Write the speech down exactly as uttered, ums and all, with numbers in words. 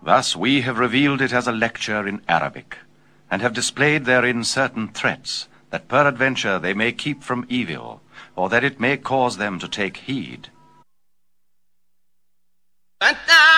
Thus we have revealed it as a lecture in Arabic, and have displayed therein certain threats, that peradventure they may keep from evil, or that it may cause them to take heed.